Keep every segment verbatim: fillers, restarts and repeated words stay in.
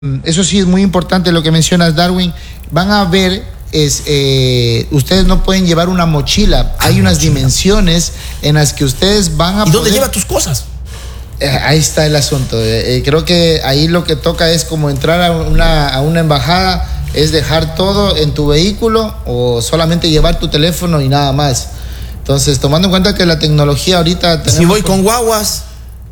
Eso sí es muy importante lo que mencionas, Darwin. Van a ver, es, eh, ustedes no pueden llevar una mochila. Hay unas mochila. dimensiones en las que ustedes van a ¿Y dónde poder... lleva tus cosas? Eh, ahí está el asunto. Eh, creo que ahí lo que toca es como entrar a una, a una embajada, es dejar todo en tu vehículo o solamente llevar tu teléfono y nada más. Entonces, tomando en cuenta que la tecnología ahorita... Si voy con guaguas...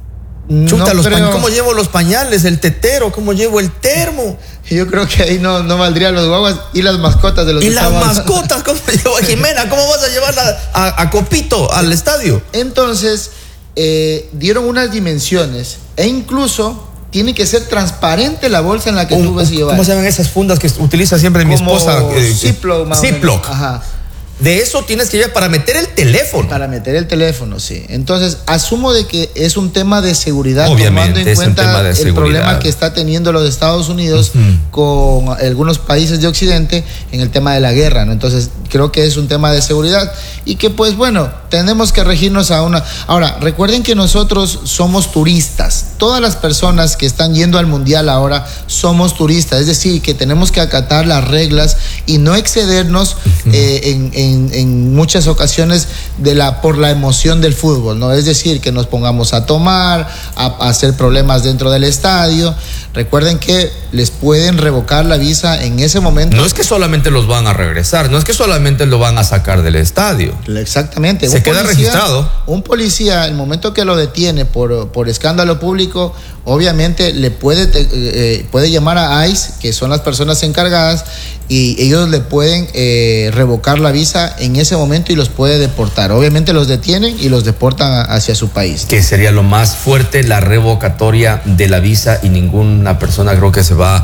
Chuta, no los creo... ¿Cómo llevo los pañales, el tetero? ¿Cómo llevo el termo? Yo creo que ahí no, no valdrían los guaguas y las mascotas de los... ¿Y las mascotas? ¿Cómo llevo a Jimena? ¿Cómo vas a llevarla a, a Copito, al estadio? Entonces, eh, dieron unas dimensiones e incluso tiene que ser transparente la bolsa en la que un, tú vas a llevar. ¿Cómo se llaman esas fundas que utiliza siempre mi Como esposa? Eh, Ziploc, más Ziploc. Ajá. De eso tienes que llevar para meter el teléfono. Para meter el teléfono, sí. Entonces, asumo de que es un tema de seguridad, obviamente, tomando en cuenta el seguridad. problema que está teniendo los Estados Unidos uh-huh. con algunos países de Occidente en el tema de la guerra, ¿no? Entonces, creo que es un tema de seguridad y que, pues, bueno, tenemos que regirnos a una... Ahora, recuerden que nosotros somos turistas. Todas las personas que están yendo al Mundial ahora somos turistas. Es decir, que tenemos que acatar las reglas y no excedernos uh-huh. eh, en, en En, en muchas ocasiones de la, por la emoción del fútbol, ¿no? Es decir, que nos pongamos a tomar, a, a hacer problemas dentro del estadio. Recuerden que les pueden revocar la visa en ese momento. No es que solamente los van a regresar, no es que solamente lo van a sacar del estadio. Exactamente. Se un queda policía, registrado. Un policía, el momento que lo detiene por, por escándalo público, obviamente le puede, eh, puede llamar a ICE, que son las personas encargadas, y ellos le pueden eh, revocar la visa en ese momento y los puede deportar. Obviamente los detienen y los deportan hacia su país. Que sería lo más fuerte, la revocatoria de la visa, y ninguna persona creo que se va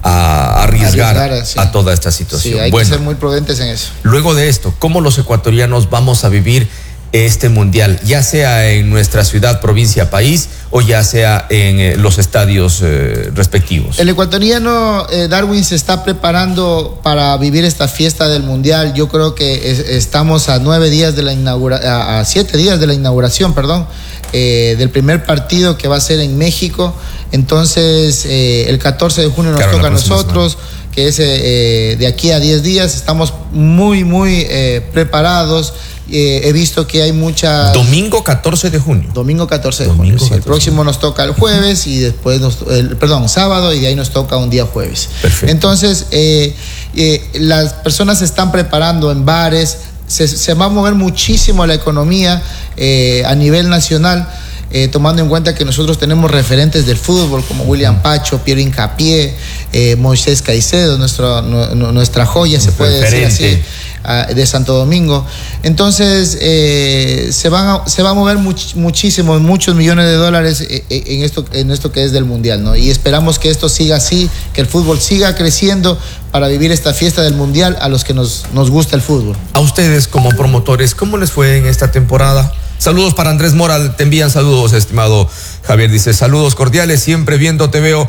a arriesgar, arriesgar sí. a toda esta situación. Sí, hay bueno, que ser muy prudentes en eso. Luego de esto, ¿cómo los ecuatorianos vamos a vivir este mundial, ya sea en nuestra ciudad, provincia, país, o ya sea en eh, los estadios eh, respectivos? El ecuatoriano eh, Darwin se está preparando para vivir esta fiesta del mundial. Yo creo que es, estamos a nueve días de la inauguración, a, a siete días de la inauguración, perdón, eh, del primer partido que va a ser en México. Entonces, eh, el catorce de junio nos claro, toca a nosotros. Semana. Que es eh, de aquí a diez días, estamos muy, muy eh, preparados. Eh, he visto que hay muchas... Domingo catorce de junio. Domingo catorce de junio. Sí, el próximo nos toca el jueves y después, nos, el, perdón, sábado, y de ahí nos toca un día jueves. Perfecto. Entonces, eh, eh, las personas se están preparando en bares, se, se va a mover muchísimo la economía eh, a nivel nacional. Eh, tomando en cuenta que nosotros tenemos referentes del fútbol como William Pacho, Piero Hincapié, eh, Moisés Caicedo, nuestro, no, no, nuestra joya, se puede decir así, uh, de Santo Domingo. Entonces, eh, se, van a, se va a mover much, muchísimos, muchos millones de dólares en esto, en esto que es del Mundial, ¿no? Y esperamos que esto siga así, que el fútbol siga creciendo para vivir esta fiesta del Mundial a los que nos, nos gusta el fútbol. A ustedes como promotores, ¿cómo les fue en esta temporada? Saludos para Andrés Mora, te envían saludos, estimado Javier. Dice, saludos cordiales, siempre viendo, te veo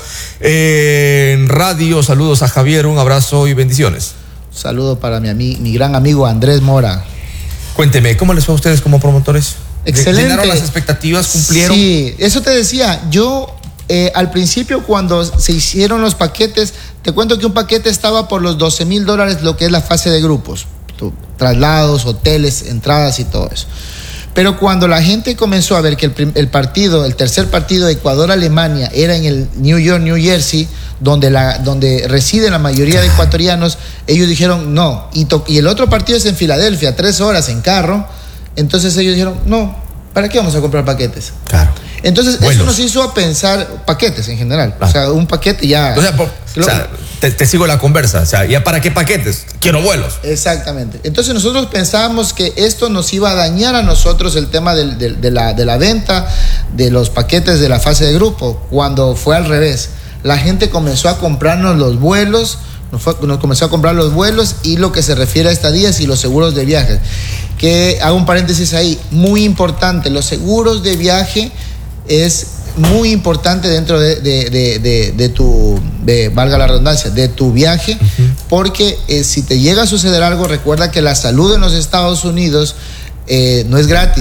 eh, en radio. Saludos a Javier, un abrazo y bendiciones. Un saludo para mi, mi gran amigo Andrés Mora. Cuénteme, ¿cómo les fue a ustedes como promotores? Excelente. ¿Llenaron las expectativas? ¿Cumplieron? Sí, eso te decía. Yo, eh, al principio, cuando se hicieron los paquetes, te cuento que un paquete estaba por los doce mil dólares, lo que es la fase de grupos. Traslados, hoteles, entradas y todo eso. Pero cuando la gente comenzó a ver que el, el partido, el tercer partido de Ecuador-Alemania era en el New York, New Jersey, donde, la, donde reside la mayoría de ecuatorianos, ellos dijeron no. Y, to, y el otro partido es en Filadelfia, tres horas en carro. Entonces ellos dijeron, no, ¿para qué vamos a comprar paquetes? Claro. Entonces Buenos. eso nos hizo a pensar paquetes en general. Ah. O sea, un paquete ya... O sea, por, o sea te, te sigo la conversa. O sea, ¿ya para qué paquetes? Quiero vuelos. Exactamente. Entonces nosotros pensábamos que esto nos iba a dañar a nosotros el tema de, de, de, la, de la venta de los paquetes de la fase de grupo, cuando fue al revés. La gente comenzó a comprarnos los vuelos, nos, fue, nos comenzó a comprar los vuelos y lo que se refiere a estadías y los seguros de viaje. Que hago un paréntesis ahí, muy importante, los seguros de viaje es muy importante dentro de, de, de, de, de tu, de, valga la redundancia, de tu viaje, uh-huh. porque eh, si te llega a suceder algo, recuerda que la salud en los Estados Unidos eh, no es gratis.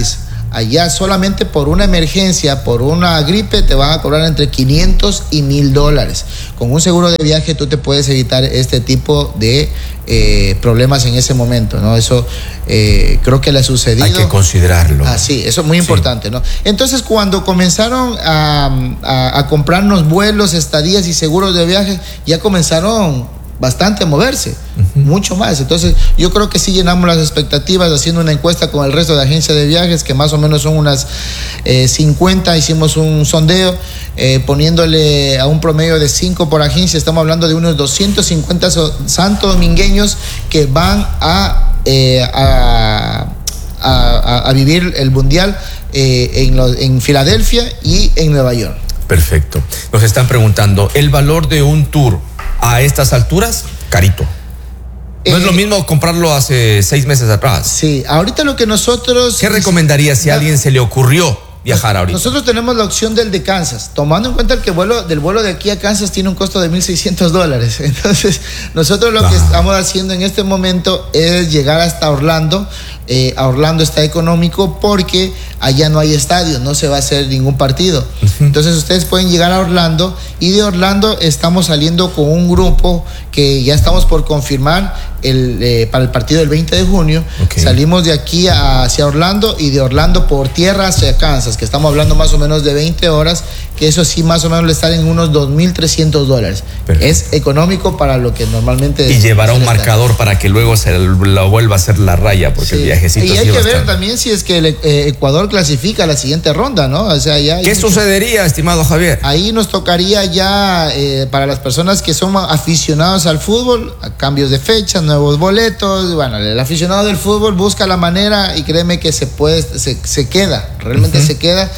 allá solamente por una emergencia, por una gripe, te van a cobrar entre quinientos y mil dólares. Con un seguro de viaje tú te puedes evitar este tipo de eh, problemas en ese momento, ¿no? Eso eh, creo que le ha sucedido. Hay que considerarlo. Ah, sí, eso es muy importante, sí. ¿No? Entonces, cuando comenzaron a, a, a comprarnos vuelos, estadías y seguros de viaje, ya comenzaron bastante a moverse, uh-huh. mucho más. Entonces yo creo que sí llenamos las expectativas haciendo una encuesta con el resto de agencias de viajes, que más o menos son unas eh, cincuenta, hicimos un sondeo eh, poniéndole a un promedio de cinco por agencia. Estamos hablando de unos doscientos cincuenta so- santodomingueños que van a, eh, a, a, a vivir el mundial eh, en, lo, en Filadelfia y en Nueva York. Perfecto. Nos están preguntando, ¿el valor de un tour a estas alturas? Carito. No eh, es lo mismo comprarlo hace seis meses atrás. Sí, ahorita lo que nosotros... ¿Qué recomendaría si a alguien se le ocurrió viajar ahorita? Nosotros tenemos la opción del de Kansas, tomando en cuenta que el vuelo, del vuelo de aquí a Kansas tiene un costo de mil seiscientos dólares. Entonces, nosotros lo ah. que estamos haciendo en este momento es llegar hasta Orlando. Eh, a Orlando está económico porque allá no hay estadio, no se va a hacer ningún partido. Uh-huh. Entonces ustedes pueden llegar a Orlando, y de Orlando estamos saliendo con un grupo que ya estamos por confirmar el, eh, para el partido del veinte de junio. Okay. Salimos de aquí a, hacia Orlando, y de Orlando por tierra hacia Kansas, que estamos hablando más o menos de veinte horas, que eso sí más o menos le sale en unos dos mil trescientos dólares. Perfecto. Es económico para lo que normalmente... Y llevará un marcador estar. Para que luego se lo vuelva a hacer la raya, porque sí. el viajecito... Y hay que ver también si es que el, eh, Ecuador clasifica a la siguiente ronda, ¿no? O sea, ya ¿Qué mucho... sucedería, estimado Javier? Ahí nos tocaría ya, eh, para las personas que son aficionados al fútbol, a cambios de fecha, nuevos boletos. Bueno, el aficionado del fútbol busca la manera, y créeme que se puede, se, se queda, realmente uh-huh. se queda,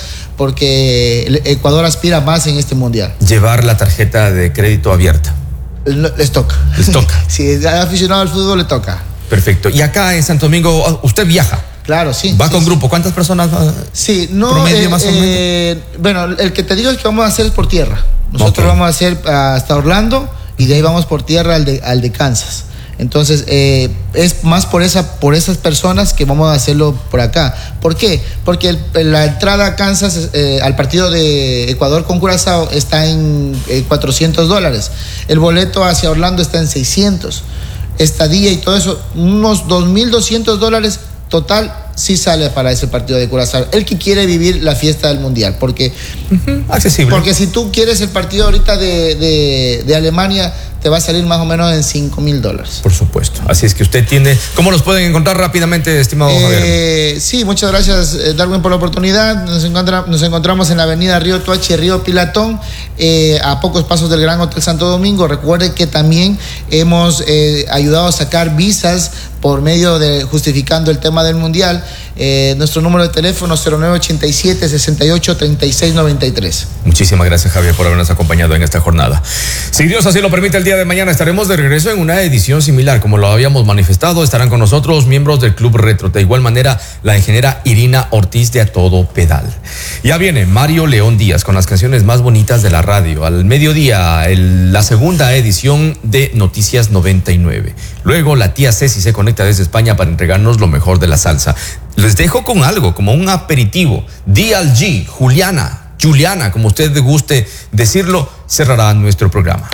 porque el Ecuador aspira más en este mundial. Llevar la tarjeta de crédito abierta. Les toca. Les toca. Si es aficionado al fútbol, le toca. Perfecto. Y acá en Santo Domingo, usted viaja. Claro, sí. ¿Va sí, con sí. grupo? ¿Cuántas personas? Sí, no. Promedio, eh, más o menos. Eh, bueno, el que te digo es que vamos a hacer es por tierra. Nosotros okay. vamos a hacer hasta Orlando, y de ahí vamos por tierra al de, al de Kansas. Entonces, eh, es más por esa, por esas personas que vamos a hacerlo por acá. ¿Por qué? Porque el, la entrada a Kansas, eh, al partido de Ecuador con Curazao, está en eh, cuatrocientos dólares. El boleto hacia Orlando está en seiscientos. Estadía y todo eso, unos dos mil doscientos dólares total, sí sale para ese partido de Curazao. El que quiere vivir la fiesta del mundial, porque, uh-huh. accesible. Porque si tú quieres el partido ahorita de, de, de Alemania, te va a salir más o menos en cinco mil dólares. Por supuesto. Así es que usted tiene... ¿Cómo los pueden encontrar rápidamente, estimado eh, Javier? Sí, muchas gracias, eh, Darwin, por la oportunidad. Nos, encontra, nos encontramos en la avenida Río Tuachi, Río Pilatón, eh, a pocos pasos del Gran Hotel Santo Domingo. Recuerde que también hemos eh, ayudado a sacar visas por medio de justificando el tema del mundial. Eh, nuestro número de teléfono cero nueve ochenta y siete, sesenta y ocho, treinta y seis noventa y tres. Muchísimas gracias, Javier, por habernos acompañado en esta jornada. Si Dios así lo permite, el día de mañana estaremos de regreso en una edición similar. Como lo habíamos manifestado, estarán con nosotros miembros del Club Retro. De igual manera, la ingeniera Irina Ortiz de A Todo Pedal. Ya viene Mario León Díaz con las canciones más bonitas de la radio. Al mediodía, el, la segunda edición de Noticias noventa y nueve. Luego, la tía Ceci se conecta desde España para entregarnos lo mejor de la salsa. Les dejo con algo, como un aperitivo. D L G, Juliana, Juliana, como usted guste decirlo, cerrará nuestro programa.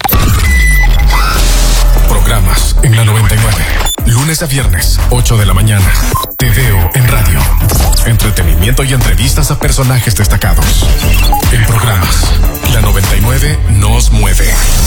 Programas en la noventa y nueve. Lunes a viernes, ocho de la mañana. Te veo en radio. Entretenimiento y entrevistas a personajes destacados. En programas, la noventa y nueve nos mueve.